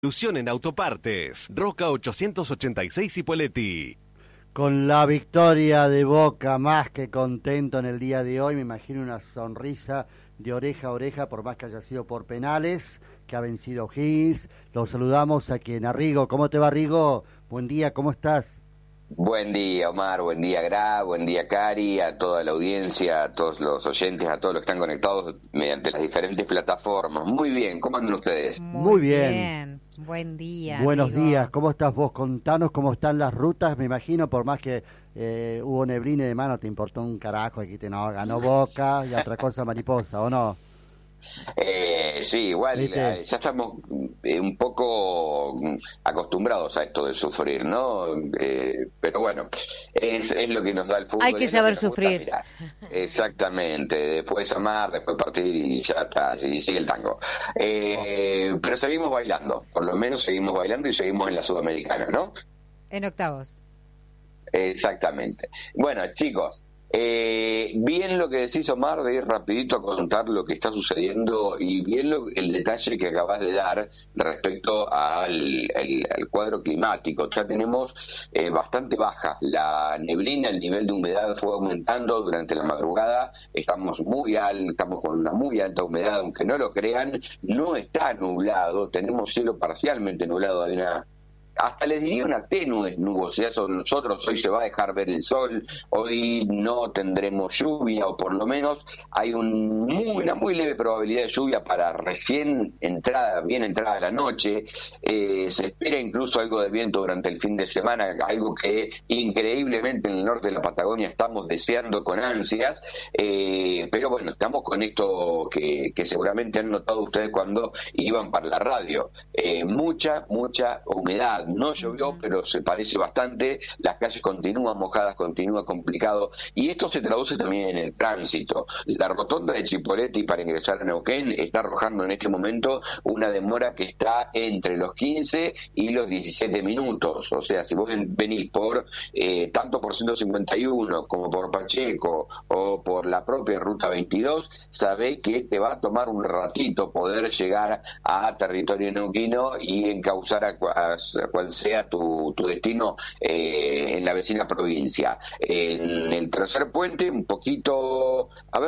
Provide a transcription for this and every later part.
Solución en autopartes. Roca 886 Ipoleti. Con la victoria de Boca, más que contento en el día de hoy, me imagino una sonrisa de oreja a oreja, por más que haya sido por penales, que ha vencido Higgins. Lo saludamos aquí en Rigo. ¿Cómo te va, Rigo? Buen día, ¿cómo estás? Buen día, Omar, buen día, Gra, buen día, Cari, a toda la audiencia, a todos los oyentes, a todos los que están conectados mediante las diferentes plataformas. Muy bien, ¿cómo andan ustedes? Muy bien. Buen día. Buenos amigo. días, ¿cómo estás vos? Contanos cómo están las rutas, me imagino, por más que hubo neblina y demás, no te importó un carajo, aquí ganó Boca y otra cosa mariposa, ¿o no? Sí, igual ¿Viste? ya estamos un poco acostumbrados a esto de sufrir, ¿no? Pero bueno, es lo que nos da el fútbol. Hay que es lo saber nos gusta sufrir. mirar. Exactamente, después amar, después partir y ya está, y sigue el tango. Pero seguimos bailando, por lo menos seguimos bailando y seguimos en la Sudamericana, ¿no? En octavos. Exactamente. Bueno, chicos, bien lo que decís, Omar, de ir rapidito a contar lo que está sucediendo y bien el detalle que acabas de dar respecto al cuadro climático. Ya tenemos bastante baja la neblina, el nivel de humedad fue aumentando durante la madrugada, estamos con una muy alta humedad, aunque no lo crean, no está nublado, tenemos cielo parcialmente nublado, hay hasta les diría una tenue nubosidad sobre nosotros. Hoy se va a dejar ver el sol, hoy no tendremos lluvia, o por lo menos hay una muy leve probabilidad de lluvia para bien entrada la noche. Se espera incluso algo de viento durante el fin de semana, algo que increíblemente en el norte de la Patagonia estamos deseando con ansias, pero bueno, estamos con esto que seguramente han notado ustedes cuando iban para la radio, mucha humedad. No llovió, pero se parece bastante, las calles continúan mojadas, continúa complicado, y esto se traduce también en el tránsito. La rotonda de Chipoleti para ingresar a Neuquén está arrojando en este momento una demora que está entre los 15 y los 17 minutos, o sea, si vos venís por tanto por 151 como por Pacheco o por la propia Ruta 22, sabés que te va a tomar un ratito poder llegar a territorio neuquino y encauzar a cual sea tu destino en la vecina provincia. En el tercer puente, un poquito,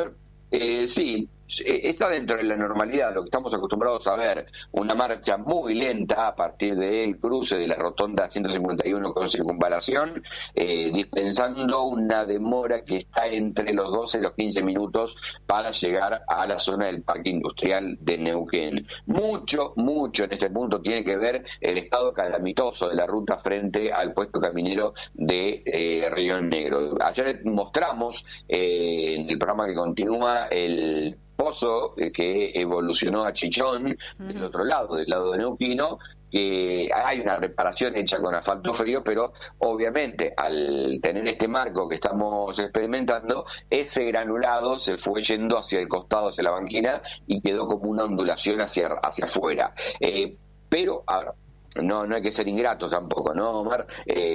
sí, está dentro de la normalidad, lo que estamos acostumbrados a ver, una marcha muy lenta a partir del cruce de la rotonda 151 con circunvalación, dispensando una demora que está entre los 12 y los 15 minutos para llegar a la zona del Parque Industrial de Neuquén. Mucho en este punto tiene que ver el estado calamitoso de la ruta frente al puesto caminero de Río Negro. Ayer mostramos en el programa que continúa el pozo que evolucionó a Chichón del otro lado, del lado de Neuquino, que hay una reparación hecha con asfalto frío, pero obviamente al tener este marco que estamos experimentando, ese granulado se fue yendo hacia el costado, hacia la banquina, y quedó como una ondulación hacia afuera. Pero ahora, no hay que ser ingratos tampoco, ¿no, Omar?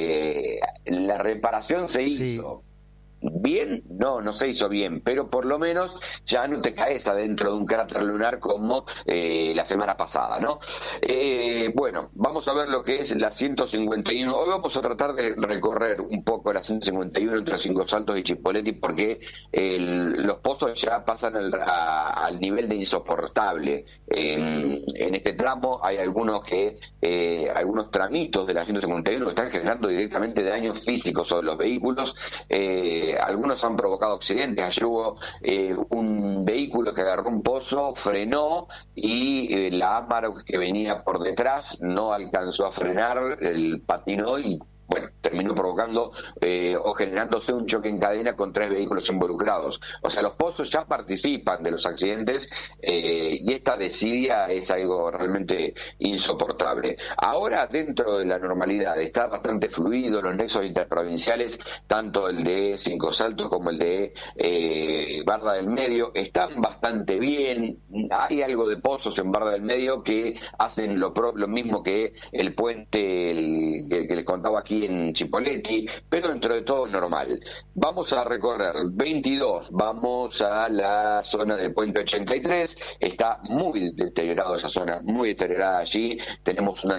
La reparación se hizo. Bien, no se hizo bien, pero por lo menos ya no te caes adentro de un cráter lunar como la semana pasada, ¿no? Bueno, vamos a ver lo que es la 151. Hoy vamos a tratar de recorrer un poco la 151 entre Cinco Saltos y Chipoleti, porque los pozos ya pasan al nivel de insoportable. En este tramo hay algunos tramitos de la 151 que están generando directamente daños físicos sobre los vehículos. Algunos han provocado accidentes. Ayer hubo un vehículo que agarró un pozo, frenó, y la Amarok que venía por detrás no alcanzó a frenar, el patinó y bueno, terminó provocando o generándose un choque en cadena con 3 vehículos involucrados. O sea, los pozos ya participan de los accidentes, y esta desidia es algo realmente insoportable. Ahora, dentro de la normalidad, está bastante fluido los nexos interprovinciales, tanto el de Cinco Saltos como el de Barra del Medio, están bastante bien. Hay algo de pozos en Barra del Medio que hacen lo mismo que el puente que les contaba aquí ahí en Chipoleti, pero dentro de todo normal. Vamos a recorrer 22, vamos a la zona del puente 83, está muy deteriorado esa zona, muy deteriorada allí, tenemos una